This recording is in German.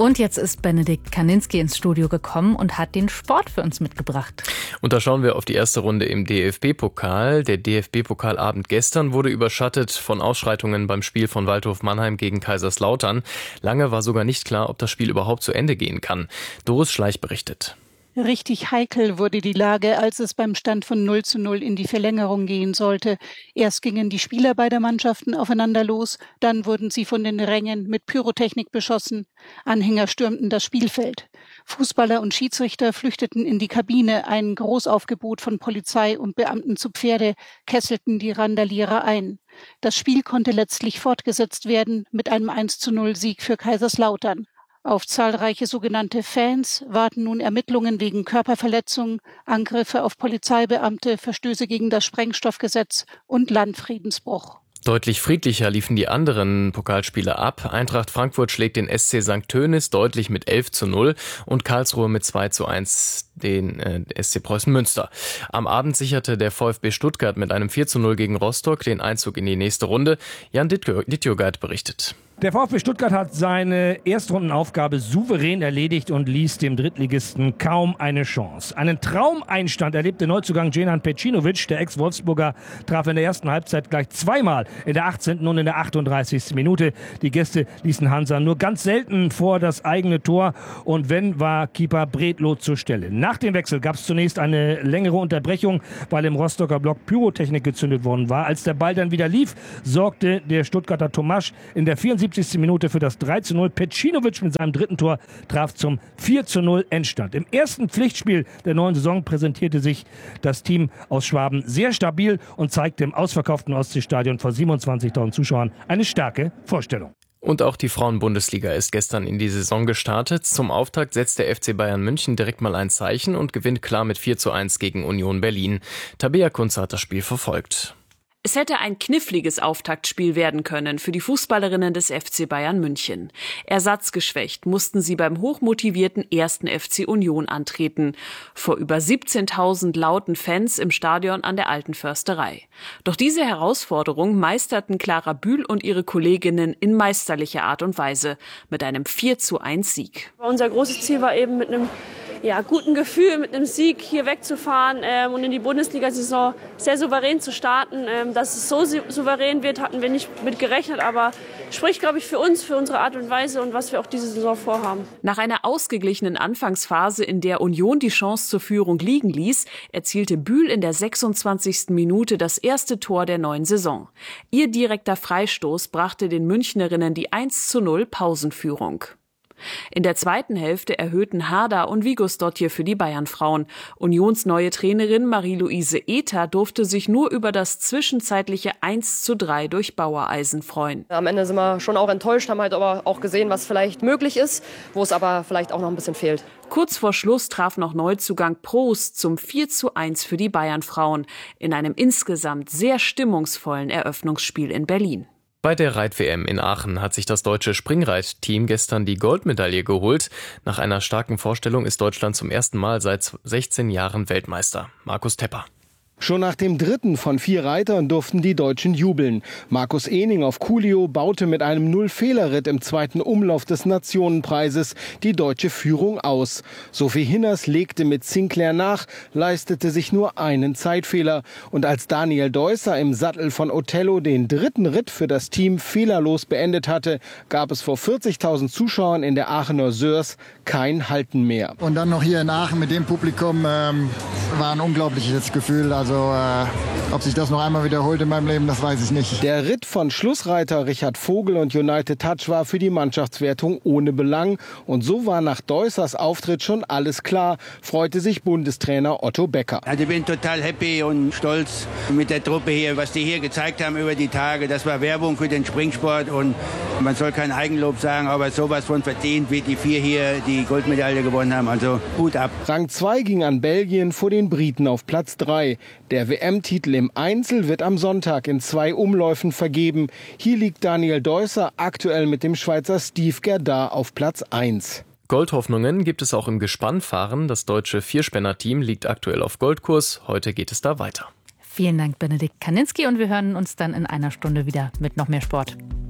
Und jetzt ist Benedikt Kaninski ins Studio gekommen und hat den Sport für uns mitgebracht. Und da schauen wir auf die erste Runde im DFB-Pokal. Der DFB-Pokalabend gestern wurde überschattet von Ausschreitungen beim Spiel von Waldhof Mannheim gegen Kaiserslautern. Lange war sogar nicht klar, ob das Spiel überhaupt zu Ende gehen kann. Doris Schleich berichtet. Richtig heikel wurde die Lage, als es beim Stand von 0:0 in die Verlängerung gehen sollte. Erst gingen die Spieler beider Mannschaften aufeinander los, dann wurden sie von den Rängen mit Pyrotechnik beschossen. Anhänger stürmten das Spielfeld. Fußballer und Schiedsrichter flüchteten in die Kabine. Ein Großaufgebot von Polizei und Beamten zu Pferde kesselten die Randalierer ein. Das Spiel konnte letztlich fortgesetzt werden mit einem 1:0-Sieg für Kaiserslautern. Auf zahlreiche sogenannte Fans warten nun Ermittlungen wegen Körperverletzung, Angriffe auf Polizeibeamte, Verstöße gegen das Sprengstoffgesetz und Landfriedensbruch. Deutlich friedlicher liefen die anderen Pokalspiele ab. Eintracht Frankfurt schlägt den SC St. Tönis deutlich mit 11:0 und Karlsruhe mit 2:1 den SC Preußen Münster. Am Abend sicherte der VfB Stuttgart mit einem 4:0 gegen Rostock den Einzug in die nächste Runde. Jan Dittjogard berichtet. Der VfB Stuttgart hat seine Erstrundenaufgabe souverän erledigt und ließ dem Drittligisten kaum eine Chance. Einen Traumeinstand erlebte Neuzugang Dženan Pecinovic. Der Ex-Wolfsburger traf in der ersten Halbzeit gleich zweimal, in der 18. und in der 38. Minute. Die Gäste ließen Hansa nur ganz selten vor das eigene Tor und wenn, war Keeper Bredlow zur Stelle. Nach dem Wechsel gab es zunächst eine längere Unterbrechung, weil im Rostocker Block Pyrotechnik gezündet worden war. Als der Ball dann wieder lief, sorgte der Stuttgarter Tomasch in der 74. Minute für das 3:0. Pecinovic mit seinem dritten Tor traf zum 4:0 Endstand. Im ersten Pflichtspiel der neuen Saison präsentierte sich das Team aus Schwaben sehr stabil und zeigte im ausverkauften Ostseestadion vor 27.000 Zuschauern eine starke Vorstellung. Und auch die Frauenbundesliga ist gestern in die Saison gestartet. Zum Auftakt setzt der FC Bayern München direkt mal ein Zeichen und gewinnt klar mit 4:1 gegen Union Berlin. Tabea Kunze hat das Spiel verfolgt. Es hätte ein kniffliges Auftaktspiel werden können für die Fußballerinnen des FC Bayern München. Ersatzgeschwächt mussten sie beim hochmotivierten 1. FC Union antreten. Vor über 17.000 lauten Fans im Stadion an der Alten Försterei. Doch diese Herausforderung meisterten Clara Bühl und ihre Kolleginnen in meisterlicher Art und Weise mit einem 4:1 Sieg. Unser großes Ziel war eben mit einem guten Gefühl, mit einem Sieg hier wegzufahren und in die Bundesliga-Saison sehr souverän zu starten. Dass es so souverän wird, hatten wir nicht mit gerechnet, aber spricht, glaube ich, für uns, für unsere Art und Weise und was wir auch diese Saison vorhaben. Nach einer ausgeglichenen Anfangsphase, in der Union die Chance zur Führung liegen ließ, erzielte Bühl in der 26. Minute das erste Tor der neuen Saison. Ihr direkter Freistoß brachte den Münchnerinnen die 1:0 Pausenführung. In der zweiten Hälfte erhöhten Harder und Vigosdottir für die Bayern-Frauen. Unions neue Trainerin Marie-Louise Ether durfte sich nur über das zwischenzeitliche 1:3 durch Bauereisen freuen. Am Ende sind wir schon auch enttäuscht, haben halt aber auch gesehen, was vielleicht möglich ist, wo es aber vielleicht auch noch ein bisschen fehlt. Kurz vor Schluss traf noch Neuzugang Prost zum 4:1 für die Bayern-Frauen in einem insgesamt sehr stimmungsvollen Eröffnungsspiel in Berlin. Bei der Reit-WM in Aachen hat sich das deutsche Springreit-Team gestern die Goldmedaille geholt. Nach einer starken Vorstellung ist Deutschland zum ersten Mal seit 16 Jahren Weltmeister. Markus Tepper. Schon nach dem dritten von 4 Reitern durften die Deutschen jubeln. Markus Ehning auf Coolio baute mit einem Null-Fehler-Ritt im zweiten Umlauf des Nationenpreises die deutsche Führung aus. Sophie Hinners legte mit Sinclair nach, leistete sich nur einen Zeitfehler. Und als Daniel Deusser im Sattel von Othello den dritten Ritt für das Team fehlerlos beendet hatte, gab es vor 40.000 Zuschauern in der Aachener Sörs kein Halten mehr. Und dann noch hier in Aachen mit dem Publikum war ein unglaubliches Gefühl. Also ob sich das noch einmal wiederholt in meinem Leben, das weiß ich nicht. Der Ritt von Schlussreiter Richard Vogel und United Touch war für die Mannschaftswertung ohne Belang. Und so war nach Deussers Auftritt schon alles klar, freute sich Bundestrainer Otto Becker. Also ich bin total happy und stolz mit der Truppe hier, was die hier gezeigt haben über die Tage. Das war Werbung für den Springsport und man soll kein Eigenlob sagen, aber sowas von verdient, wie die 4 hier die Goldmedaille gewonnen haben. Also Hut ab. Rang 2 ging an Belgien vor den Briten auf Platz 3. Der WM-Titel im Einzel wird am Sonntag in 2 Umläufen vergeben. Hier liegt Daniel Deusser aktuell mit dem Schweizer Steve Gerdard auf Platz 1. Goldhoffnungen gibt es auch im Gespannfahren. Das deutsche Vierspänner-Team liegt aktuell auf Goldkurs. Heute geht es da weiter. Vielen Dank, Benedikt Kaninski. Und wir hören uns dann in einer Stunde wieder mit noch mehr Sport.